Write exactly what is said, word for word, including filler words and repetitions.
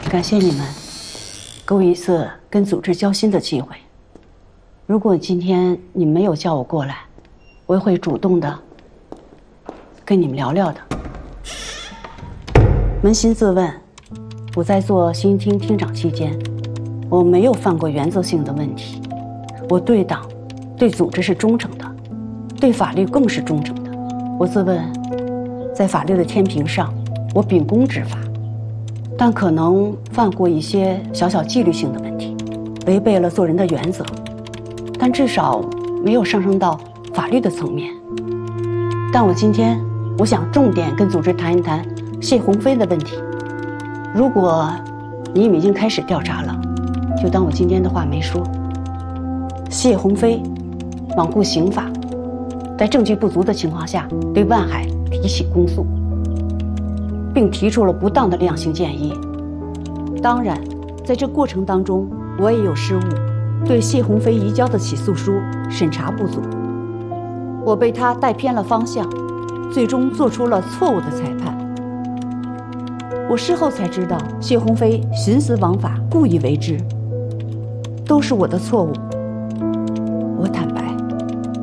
感谢你们给我一次跟组织交心的机会。如果今天你没有叫我过来，我也会主动的跟你们聊聊的。扪心自问，我在做新厅厅长期间，我没有犯过原则性的问题。我对党、对组织是忠诚的，对法律更是忠诚的。我自问，在法律的天平上，我秉公执法，但可能犯过一些小小纪律性的问题，违背了做人的原则，但至少没有上升到法律的层面。但我今天，我想重点跟组织谈一谈谢鸿飞的问题。如果你们已经开始调查了，就当我今天的话没说。谢鸿飞罔顾刑法，在证据不足的情况下对万海提起公诉，并提出了不当的量刑建议。当然，在这过程当中，我也有失误，对谢鸿飞移交的起诉书审查不足，我被他带偏了方向，最终做出了错误的裁判。我事后才知道，谢鸿飞徇私枉法，故意为之，都是我的错误。我坦白。